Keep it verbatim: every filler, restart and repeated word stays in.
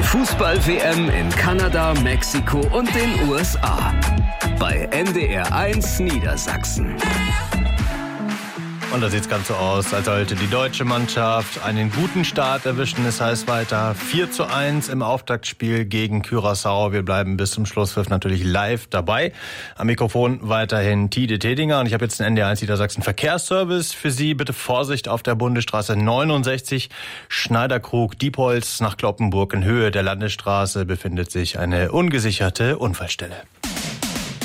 Fußball-W M in Kanada, Mexiko und den U S A. Bei N D R eins Niedersachsen. Und da sieht es ganz so aus, als sollte die deutsche Mannschaft einen guten Start erwischen. Es heißt weiter vier zu eins im Auftaktspiel gegen Curaçao. Wir bleiben bis zum Schlusspfiff natürlich live dabei. Am Mikrofon weiterhin Tide Tedinger. Und ich habe jetzt den N D R eins Niedersachsen Verkehrsservice für Sie. Bitte Vorsicht auf der Bundesstraße neunundsechzig Schneiderkrug-Diepholz nach Cloppenburg. In Höhe der Landesstraße befindet sich eine ungesicherte Unfallstelle.